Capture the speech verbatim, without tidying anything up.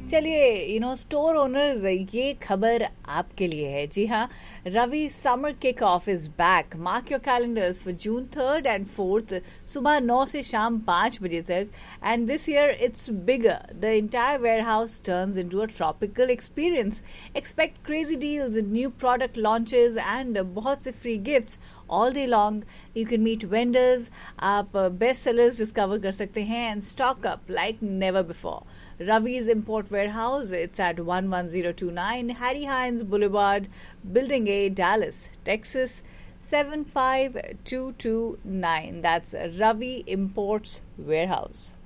चलिए, you know store owners, ये खबर आपके लिए है। जी हाँ, Ravi summer kick off is back. Mark your calendars for June third and fourth, सुबह नौ से शाम पाँच बजे तक। And this year it's bigger. The entire ware house turns into a tropical experience. Expect crazy deals, new product launches and बहुत से free gifts all day long. You can meet vendors, आप best sellers discover कर सकते हैं and stock up like never before. Ravi's Import Warehouse, it's at one one zero two nine Harry Hines Boulevard, Building A, Dallas, Texas seven five two two nine. That's Ravi Imports Warehouse.